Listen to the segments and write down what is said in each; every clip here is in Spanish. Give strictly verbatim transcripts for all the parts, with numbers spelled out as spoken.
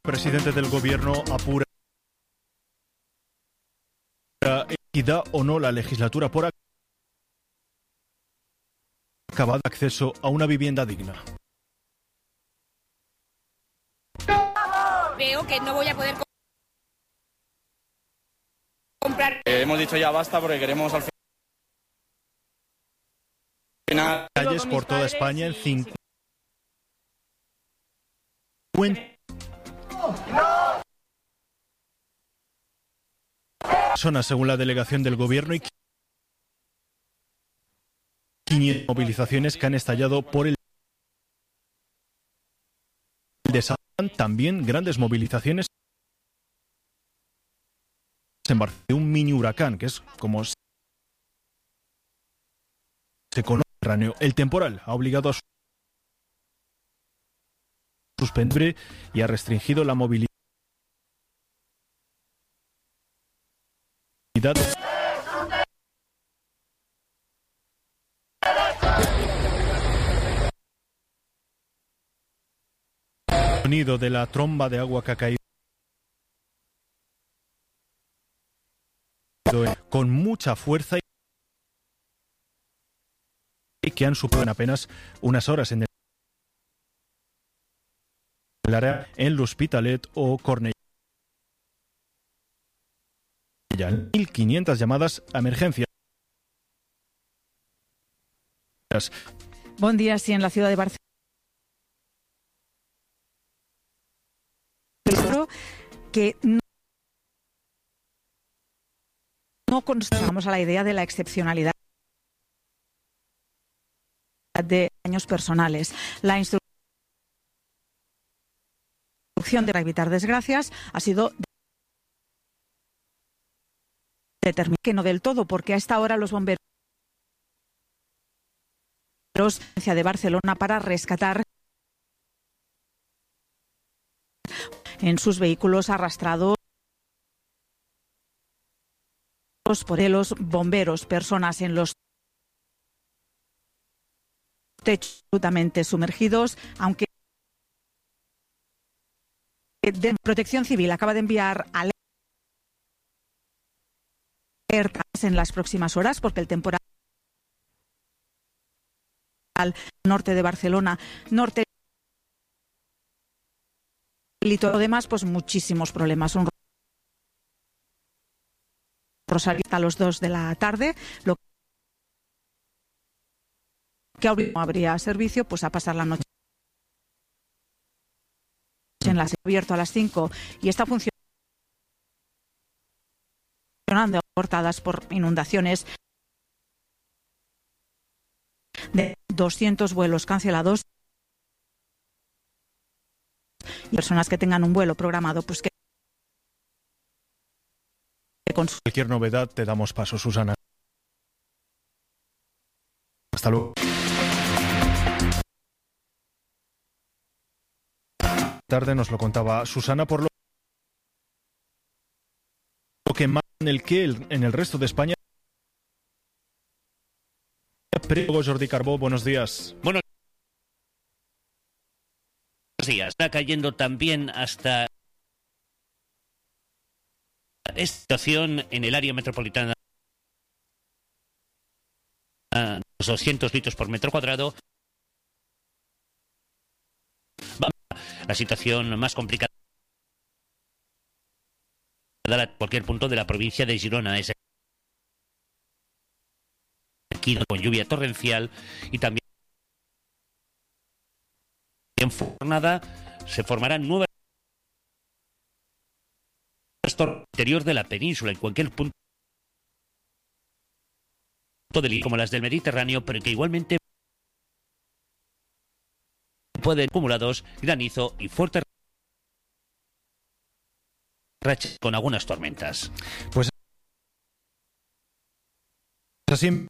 Presidente del Gobierno apura y da o no la legislatura por acabado acceso a una vivienda digna. Veo que no voy a poder comprar. Eh, hemos dicho ya basta porque queremos al final. Calles por toda España en cincuenta personas según la delegación del Gobierno y quinientas movilizaciones que han estallado por el desastre. También grandes movilizaciones en Barcelona de un mini huracán, que es como se conoce. El temporal ha obligado a suspender y ha restringido la movilidad. El sonido de la tromba de agua que ha caído con mucha fuerza y que han superado en apenas unas horas en el área en l'Hospitalet o Cornellà. mil quinientas llamadas a emergencia. Buen día, sí, en la ciudad de Barcelona. Que no, no constamos a la idea de la excepcionalidad de daños personales. La instrucción de evitar desgracias ha sido determinada, que no del todo, porque a esta hora los bomberos de Barcelona para rescatar en sus vehículos arrastrados por los bomberos, personas en los techos absolutamente sumergidos, aunque de Protección Civil acaba de enviar alertas en las próximas horas porque el temporal al norte de Barcelona, norte y todo lo demás, pues muchísimos problemas. Un Rosario a las dos de la tarde, lo que no habría servicio, pues a pasar la noche en las abierto a las cinco y está funcionando cortadas por inundaciones de doscientos vuelos cancelados y personas que tengan un vuelo programado, pues que con cualquier novedad te damos paso, Susana. Hasta luego. Tarde nos lo contaba Susana, por lo que más en el que el, en el resto de España. Jordi Carbó, buenos días. Buenos días. Está cayendo también hasta esta situación en el área metropolitana, a doscientos litros por metro cuadrado. La situación más complicada a cualquier punto de la provincia de Girona es aquí con lluvia torrencial y también en jornada se formarán nuevas tormentas interior de la península en cualquier punto del como las del Mediterráneo, pero que igualmente pueden acumulados granizo y fuertes rachas con algunas tormentas. Pues así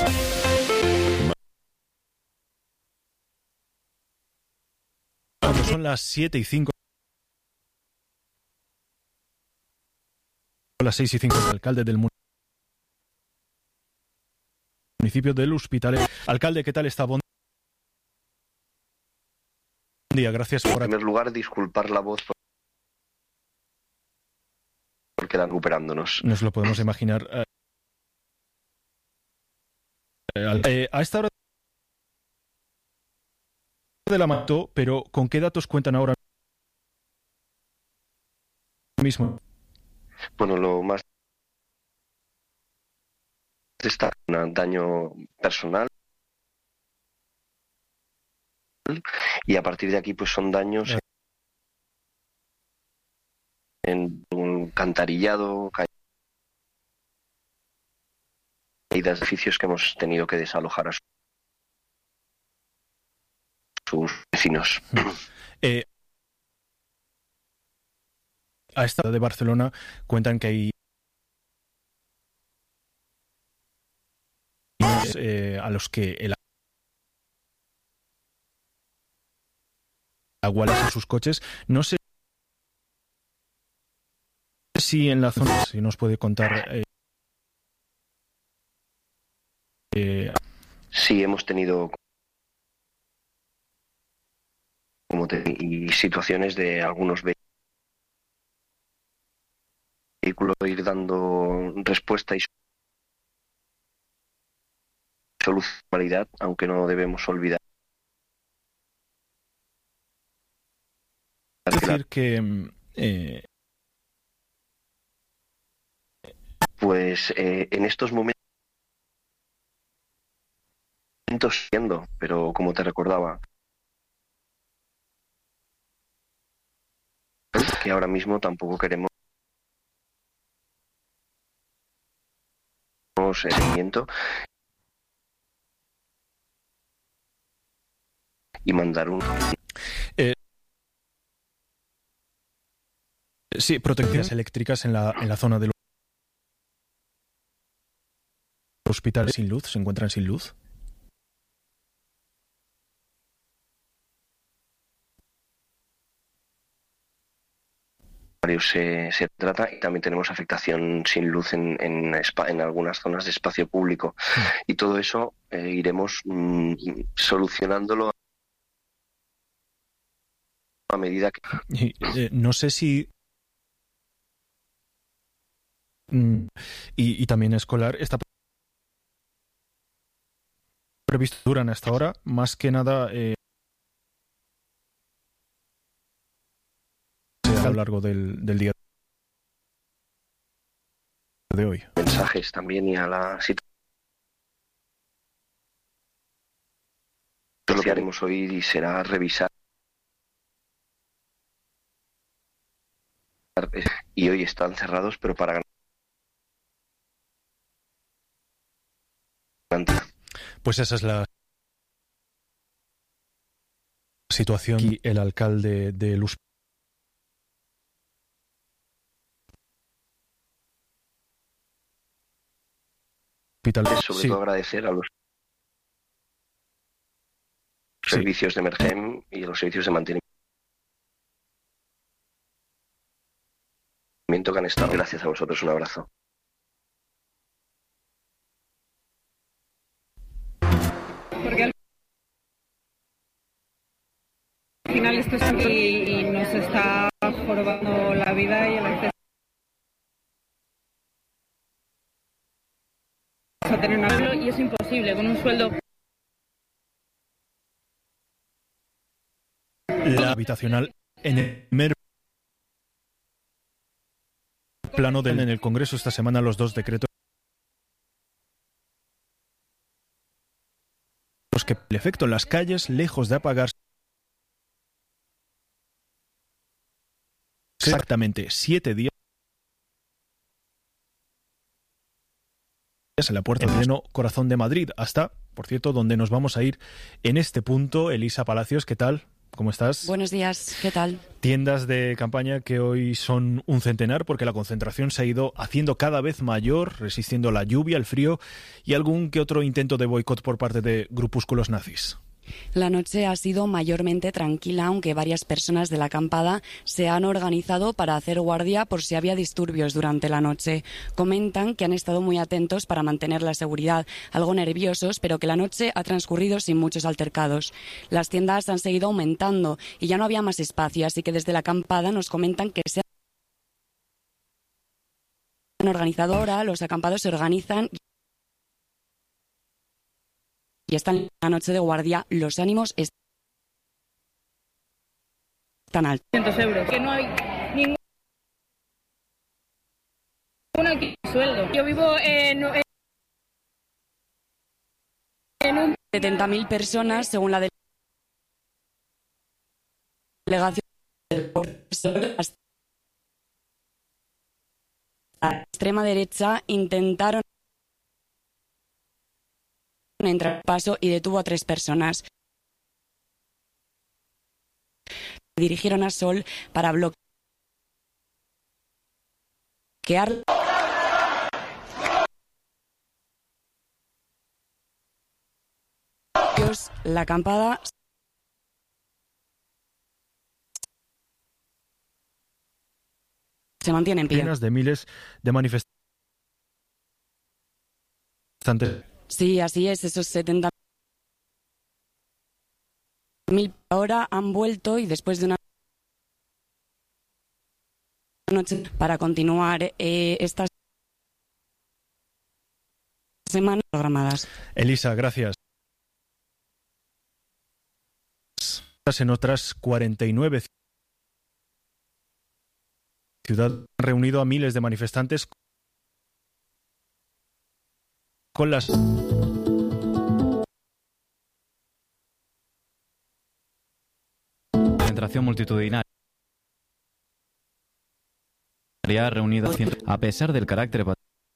son las siete y cinco, las seis y cinco, el alcalde del municipio del Hospitalet. Alcalde, ¿qué tal está? Buen día, gracias por... En primer lugar, disculpar la voz quedan recuperándonos. Nos lo podemos imaginar. Eh, eh, a esta hora de la mató, pero ¿con qué datos cuentan ahora mismo? Bueno, lo más está un daño personal y a partir de aquí pues son daños en un cantarillado, caídas de edificios que hemos tenido que desalojar a sus vecinos. Eh, a esta de Barcelona cuentan que hay eh, a los que el agua les a sus coches. No sé si en la zona, si nos puede contar. Eh, eh, sí, hemos tenido como te, y situaciones de algunos vehículos ir dando respuesta y solucionalidad, aunque no debemos olvidar. Es decir, que eh... pues eh, en estos momentos siendo, pero como te recordaba, que ahora mismo tampoco queremos seguimiento y mandar un eh, sí, protecciones eléctricas en la en la zona del hospital sin luz, se encuentran sin luz. Se, se trata y también tenemos afectación sin luz en, en, en algunas zonas de espacio público y todo eso eh, iremos mm, solucionándolo a medida que... Y, eh, no sé si mm, y, y también escolar está previsto duran hasta ahora más que nada eh, a lo largo del, del día de hoy. Mensajes también y a la situación. Lo que haremos hoy será revisar y hoy están cerrados, pero para ganar. Pues esa es la situación y el alcalde de Luz. Sobre sí. todo agradecer a los sí. servicios de emergencia y a los servicios de mantenimiento que han estado. Gracias a vosotros, un abrazo. Porque al final esto está y, y nos está jorobando la vida y el acceso a tener un sueldo y es imposible con un sueldo. La habitacional en el primer plano del en el Congreso esta semana los dos decretos que el efecto en las calles lejos de apagarse exactamente siete días en la Puerta del Pleno Corazón de Madrid hasta, por cierto, donde nos vamos a ir en este punto. Elisa Palacios, ¿qué tal? ¿Cómo estás? Buenos días, ¿qué tal? Tiendas de campaña que hoy son un centenar porque la concentración se ha ido haciendo cada vez mayor, resistiendo la lluvia, el frío y algún que otro intento de boicot por parte de grupúsculos nazis. La noche ha sido mayormente tranquila, aunque varias personas de la acampada se han organizado para hacer guardia por si había disturbios durante la noche. Comentan que han estado muy atentos para mantener la seguridad, algo nerviosos, pero que la noche ha transcurrido sin muchos altercados. Las tiendas han seguido aumentando y ya no había más espacio, así que desde la acampada nos comentan que se organizadora, los acampados se organizan y están en la noche de guardia. Los ánimos están altos. cientos euros. Que no hay ningún sueldo. Yo vivo en, en un... setenta mil personas, según la delegación de la extrema derecha, intentaron entrar al paso y detuvo a tres personas. Dirigieron a Sol para bloquear la acampada. Se mantiene en pie. De miles de manifestantes. Sí, así es, esos setenta mil ahora han vuelto y después de una noche para continuar eh, estas semanas programadas. Elisa, gracias. En otras cuarenta y nueve ciudades han reunido a miles de manifestantes con las concentración multitudinaria reunida a pesar del carácter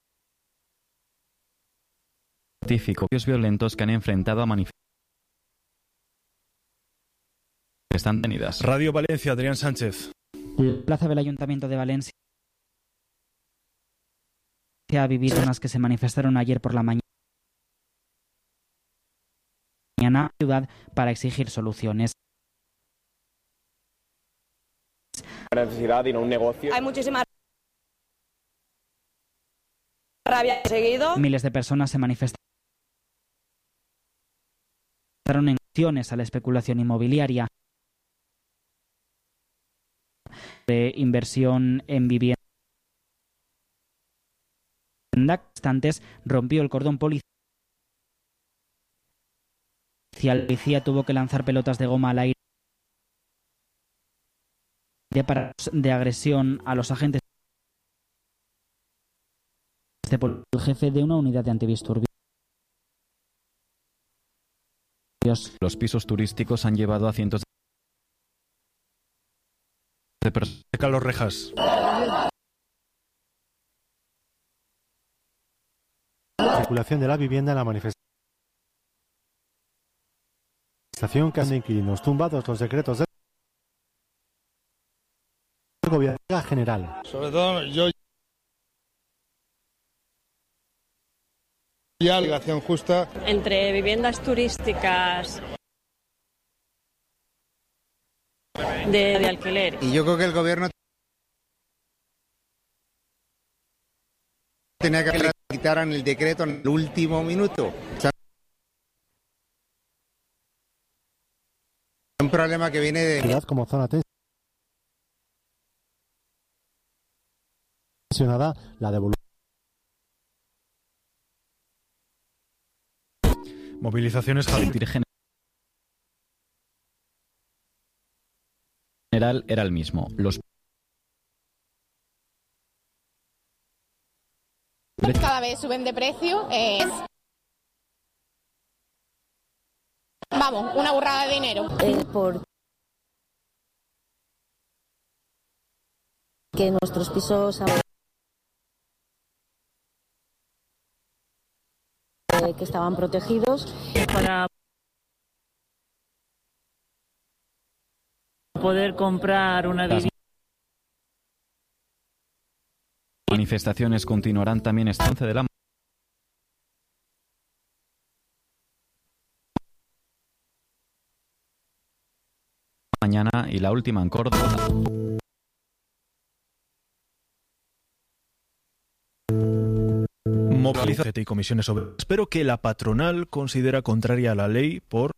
pacífico, los violentos que han enfrentado a manifestantes están tenidas. Radio Valencia, Adrián Sánchez. La plaza del Ayuntamiento de Valencia ha vivido unas que se manifestaron ayer por la mañana en la ciudad para exigir soluciones. La necesidad y no un negocio. Hay muchísima rabia seguido. Miles de personas se manifestaron en acciones a la especulación inmobiliaria, de inversión en vivienda. Instantes rompió el cordón policial. La policía tuvo que lanzar pelotas de goma al aire para de agresión a los agentes. El jefe de una unidad de antidisturbios. Los pisos turísticos han llevado a cientos de personas. Carlos Rejas. La circulación de la vivienda en la manifestación que han de inquilinos tumbados los decretos del gobierno general. Sobre todo yo ya obligación justa entre viviendas turísticas de, de alquiler. Y yo creo que el gobierno tenía que quitar el decreto en el último minuto. O sea, un problema que viene de como zona tensionada, la devolución. Movilizaciones general era el mismo. Los cada vez suben de precio. Eh, vamos, una burrada de dinero. Eh, por que nuestros pisos ahora que estaban protegidos para poder comprar una vivienda. Manifestaciones continuarán también este once de la mañana y la última en Córdoba. Movilización y comisiones sobre. Espero que la patronal considera contraria a la ley por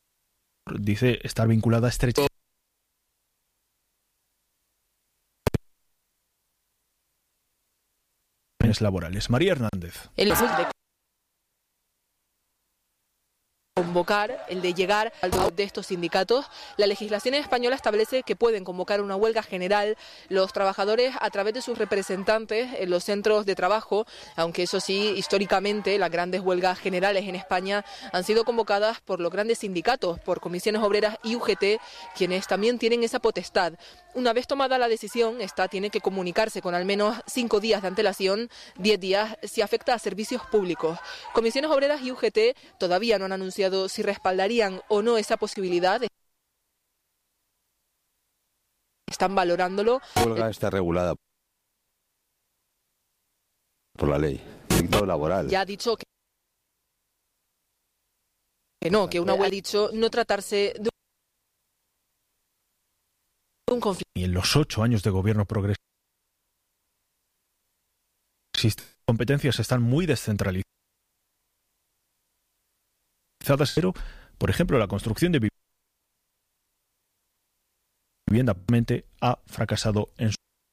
dice estar vinculada a estrecha laborales. María Hernández. El de convocar, el de llegar al de estos sindicatos, la legislación española establece que pueden convocar una huelga general los trabajadores a través de sus representantes en los centros de trabajo, aunque eso sí, históricamente las grandes huelgas generales en España han sido convocadas por los grandes sindicatos, por comisiones obreras y U G T, quienes también tienen esa potestad. Una vez tomada la decisión, esta tiene que comunicarse con al menos cinco días de antelación, diez días si afecta a servicios públicos. Comisiones obreras y U G T todavía no han anunciado si respaldarían o no esa posibilidad. Están valorándolo. La huelga está regulada por la ley, delito laboral. Ya ha dicho que, que no, que una huelga ha dicho no tratarse de un conflicto. Y en los ocho años de gobierno progresista, las competencias están muy descentralizadas. Pero, por ejemplo, la construcción de vivienda realmente ha fracasado en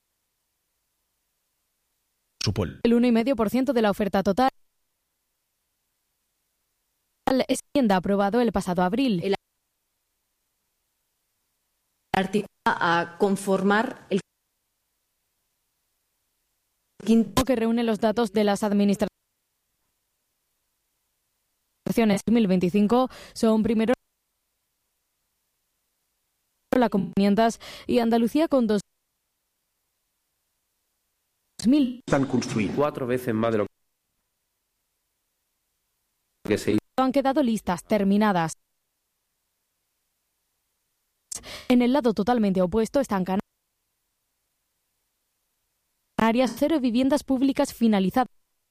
su pueblo. El uno coma cinco por ciento de la oferta total es vivienda aprobado el pasado abril. El artículo a conformar el quinto que reúne los datos de las administraciones dos mil veinticinco son primero la quinientas y Andalucía con dos mil. Están construidos cuatro veces más de lo que se hizo. Han quedado listas, terminadas. En el lado totalmente opuesto están Canarias, cero viviendas públicas finalizadas,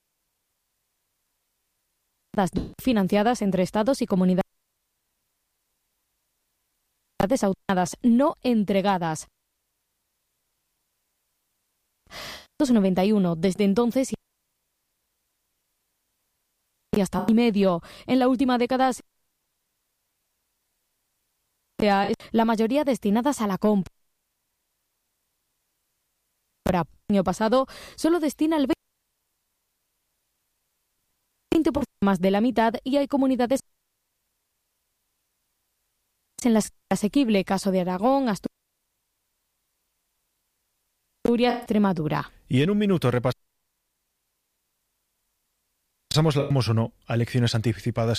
financiadas entre estados y comunidades autónomas no entregadas. noventa y uno desde entonces y hasta y medio. En la última década, la mayoría destinadas a la compra. El año pasado solo destina el veinte por ciento más de la mitad y hay comunidades en las que es asequible, caso de Aragón, Asturias, Extremadura. Y en un minuto repasamos vamos o no a elecciones anticipadas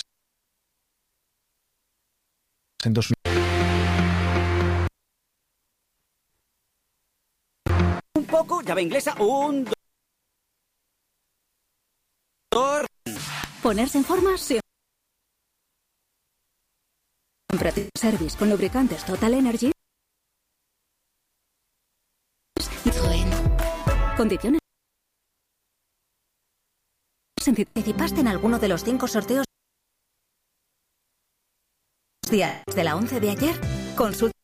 en dos un poco, llave inglesa, un dos. Ponerse en forma siempre. Service con lubricantes Total Energy. Condiciones. ¿Participaste en alguno de los cinco sorteos días de la once de ayer? Consulta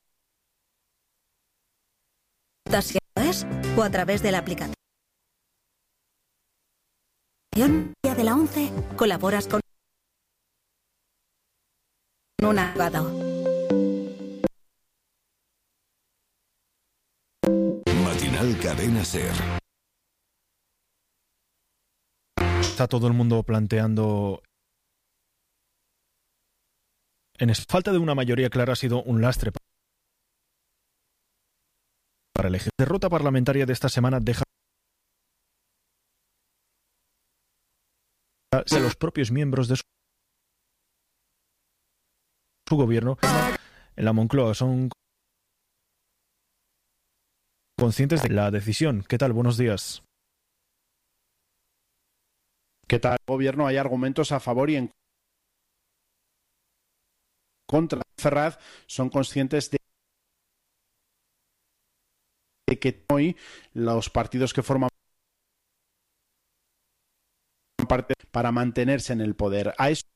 si es o a través de la aplicación. Día de la once, colaboras con un abogado. Matinal Cadena SER. Está todo el mundo planteando. En falta de una mayoría clara ha sido un lastre para elegir. La derrota parlamentaria de esta semana deja a los propios miembros de su, su gobierno en la Moncloa son conscientes de la decisión. ¿Qué tal? Buenos días. ¿Qué tal? El gobierno hay argumentos a favor y en contra. Ferraz son conscientes de que hoy los partidos que forman parte para mantenerse en el poder. A eso,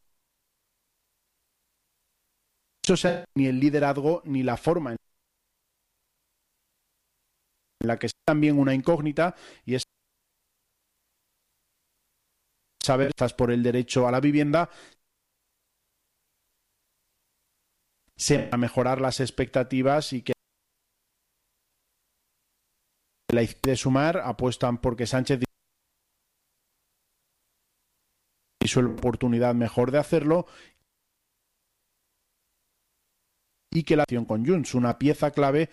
eso sea ni el liderazgo ni la forma en la que es también una incógnita y es saber estás por el derecho a la vivienda se a mejorar las expectativas y que la izquierda de Sumar apuestan porque Sánchez hizo la oportunidad mejor de hacerlo y que la acción con Junts, una pieza clave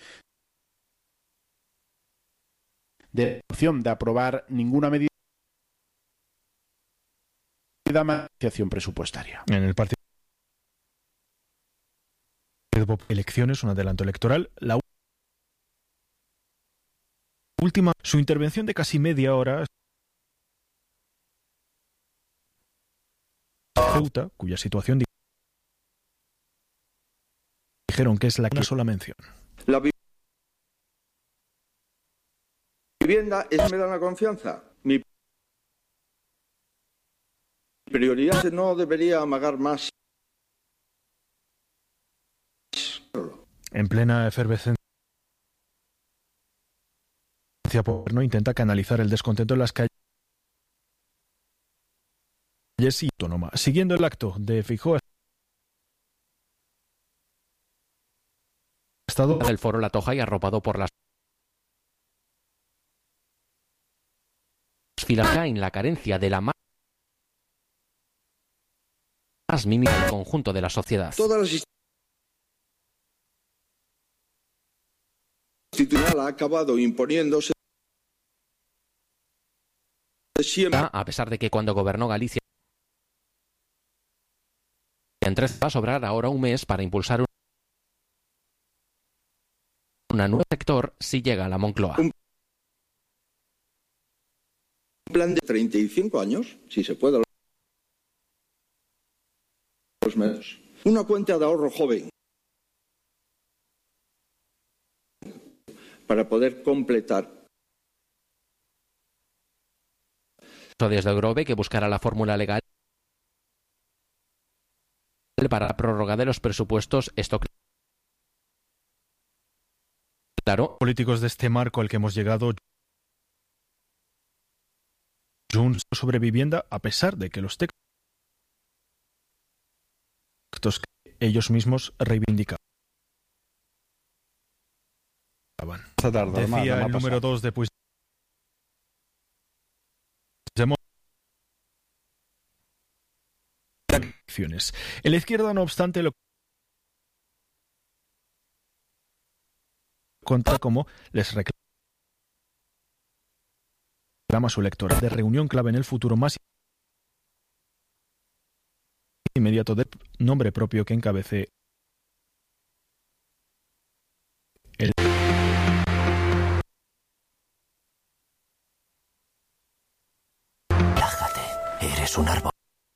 de la opción de aprobar ninguna medida de negociación presupuestaria. En el partido elecciones, un adelanto electoral, la última, su intervención de casi media hora, Ceuta, cuya situación dijeron que es la que una sola mención. La vivienda es me da la confianza. Mi prioridad no debería amagar más. En plena efervescencia, no intenta canalizar el descontento en las calles y autónoma. Siguiendo el acto de Feijóo, estado del Foro La Toja y arropado por las filas en la carencia de la más mínima del conjunto de la sociedad. Todas las institucional ha acabado imponiéndose siempre. A pesar de que cuando gobernó Galicia en tres va a sobrar ahora un mes para impulsar un una nueva sector si llega a la Moncloa. Un plan de treinta y cinco años, si se puede. Los medios. Una cuenta de ahorro joven para poder completar. Desde Grove que buscará la fórmula legal para la prórroga de los presupuestos. Esto claro. Políticos de este marco al que hemos llegado, Junts sobre vivienda, a pesar de que los textos que ellos mismos reivindicaban. Decía el número dos de Puigdemont. En la izquierda, no obstante, lo contra como les reclama su lectora de reunión clave en el futuro más inmediato de nombre propio que encabece el Relájate, eres un árbol.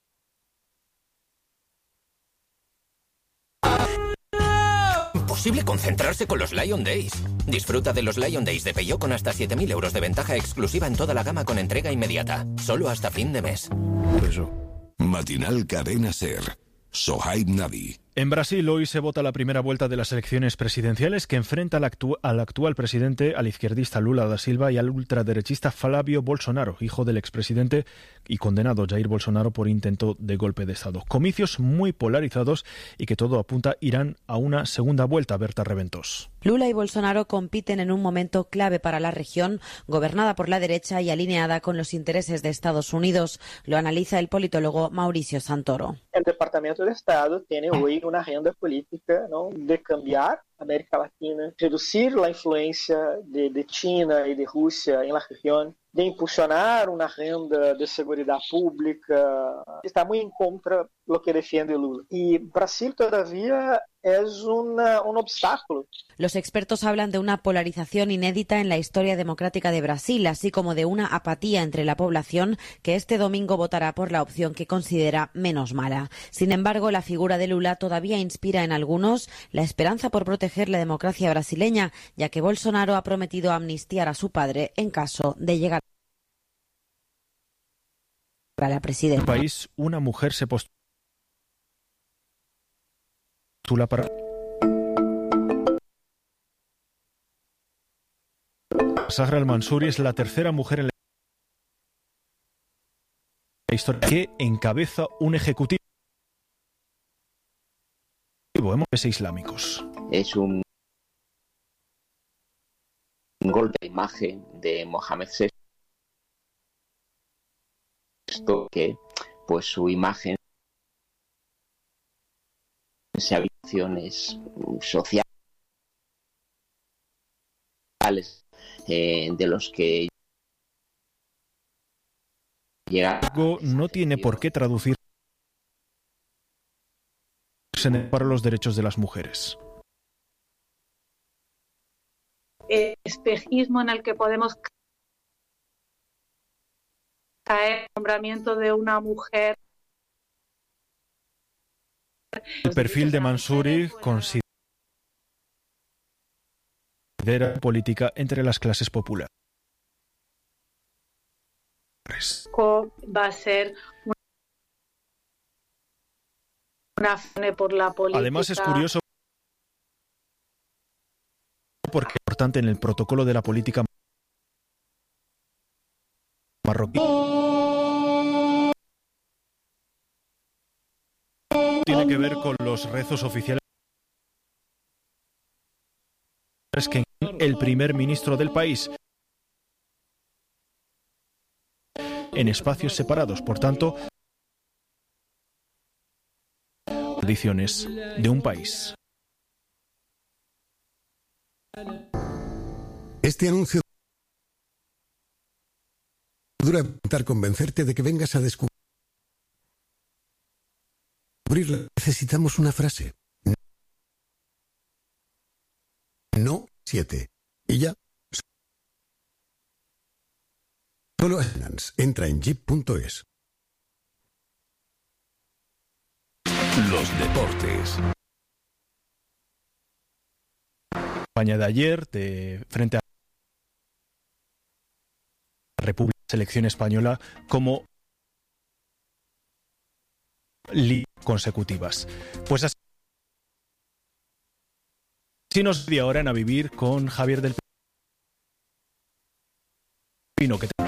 Imposible concentrarse con los Lion Days. Disfruta de los Lion Days de Peugeot con hasta siete mil euros de ventaja exclusiva en toda la gama con entrega inmediata. Solo hasta fin de mes. Eso. Matinal Cadena Ser. Sohaib Nabi. En Brasil hoy se vota la primera vuelta de las elecciones presidenciales que enfrenta al, actu- al actual presidente, al izquierdista Lula da Silva y al ultraderechista Flávio Bolsonaro, hijo del expresidente y condenado Jair Bolsonaro por intento de golpe de Estado. Comicios muy polarizados y que todo apunta irán a una segunda vuelta. Berta Reventos. Lula y Bolsonaro compiten en un momento clave para la región, gobernada por la derecha y alineada con los intereses de Estados Unidos. Lo analiza el politólogo Mauricio Santoro. El Departamento de Estado tiene hoy una agenda política, ¿no?, de cambiar América Latina, reducir la influencia de, de China y de Rusia en la región, de impulsionar una agenda de seguridad pública. Está muy en contra de lo que defiende Lula. Y Brasil todavía es una, un obstáculo. Los expertos hablan de una polarización inédita en la historia democrática de Brasil, así como de una apatía entre la población que este domingo votará por la opción que considera menos mala. Sin embargo, la figura de Lula todavía inspira en algunos la esperanza por proteger la democracia brasileña, ya que Bolsonaro ha prometido amnistiar a su padre en caso de llegar a la presidencia. En el país, una mujer se postula para Sahra Al-Mansouri es la tercera mujer en la historia que encabeza un ejecutivo en países islámicos. Es un golpe de imagen de Mohamed sexto que pues su imagen, acciones sociales eh, de los que llega. No tiene por qué traducirse para los derechos de las mujeres. El espejismo en el que podemos caer, el nombramiento de una mujer. El perfil de Mansouri considera política entre las clases populares. Va a ser una fane por la política. Además es curioso porque es importante en el protocolo de la política marroquí. Tiene que ver con los rezos oficiales que el primer ministro del país en espacios separados, por tanto, tradiciones de un país. Este anuncio dura intentar convencerte de que vengas a descubrirla. Necesitamos una frase. No siete. Y ya. Solo entra en jeep punto es. Los deportes. España de ayer, de frente a la República, selección española, como consecutivas. Pues así nos dio ahora en A Vivir con Javier del Pino, que